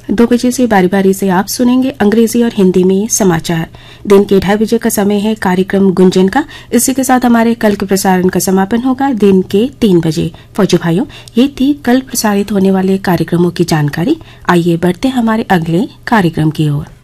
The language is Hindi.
2 बजे से बारी बारी से आप सुनेंगे अंग्रेजी और हिंदी में समाचार। दिन के 2:30 बजे का समय है कार्यक्रम गुंजन का। इसी के साथ हमारे कल के प्रसारण का समापन होगा दिन के 3 बजे। फौजी भाइयों, ये थी कल प्रसारित होने वाले कार्यक्रमों की जानकारी। आइए बढ़ते हमारे अगले कार्यक्रम की ओर।